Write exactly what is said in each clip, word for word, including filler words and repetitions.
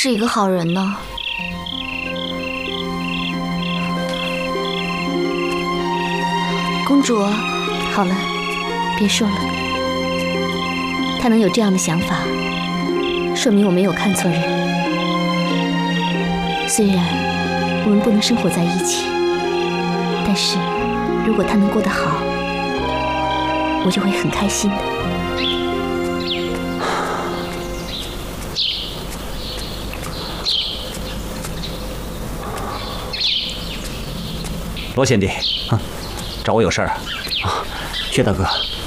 是一个好人呢。公主，好了，别说了。他能有这样的想法，说明我没有看错人。虽然我们不能生活在一起，但是如果他能过得好，我就会很开心的。 罗贤弟，啊，找我有事儿啊？ 啊，薛大哥，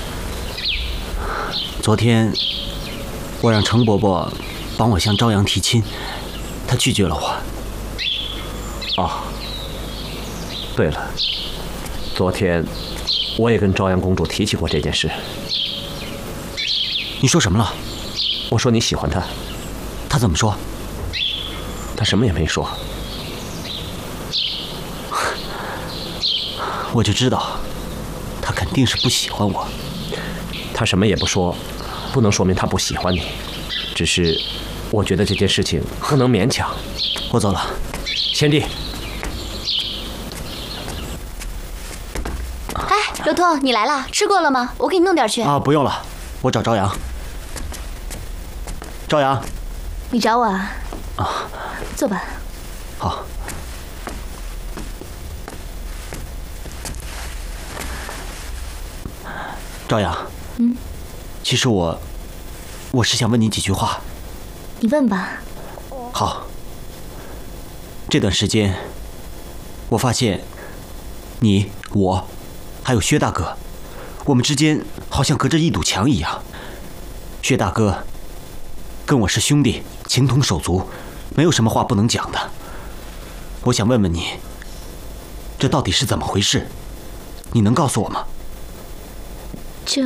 昨天我让程伯伯帮我向朝阳提亲，他拒绝了我。 哦，对了，昨天我也跟朝阳公主提起过这件事。 你说什么了？ 我说你喜欢她。 她怎么说？ 她什么也没说。 我就知道，她肯定是不喜欢我。 她什么也不说，不能说明她不喜欢你。只是，我觉得这件事情不能勉强。 我走了， 贤弟。 哎，刘通，你来了，吃过了吗？我给你弄点去。 啊，不用了，我找朝阳。朝阳， 你找我啊？ 啊， 坐吧。 好。朝阳， 嗯， 其实我，我是想问你几句话。 你问吧。 好。这段时间，我发现，你、我，还有薛大哥，我们之间好像隔着一堵墙一样。薛大哥，跟我是兄弟，情同手足，没有什么话不能讲的。我想问问你，这到底是怎么回事？你能告诉我吗？ 这，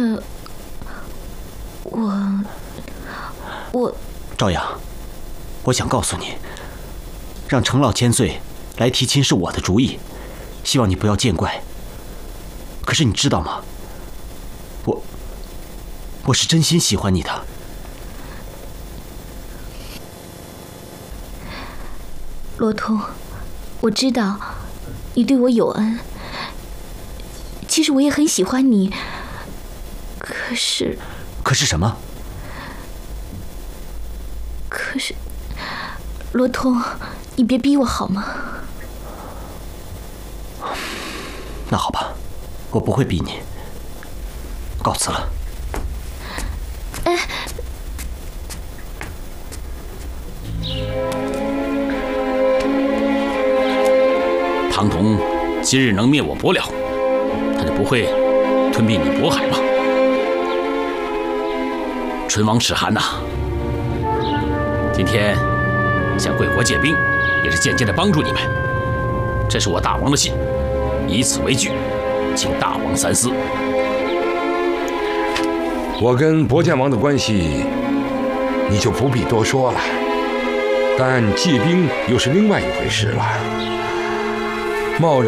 我，我， 朝阳，我想告诉你，让程老千岁来提亲是我的主意，希望你不要见怪。可是你知道吗？我，我是真心喜欢你的。 罗通，我知道你对我有恩，其实我也很喜欢你。可是， 可是什么？ 可是，罗通，你别逼我好吗？ 那好吧，我不会逼你。告辞了。 哎， 唐同今日能灭我伯了，他就不会吞并你渤海吗？唇王齿寒呐、啊，今天向贵国借兵，也是间接的帮助你们。这是我大王的信，以此为据，请大王三思。 我跟博建王的关系，你就不必多说了。但借兵又是另外一回事了。贸然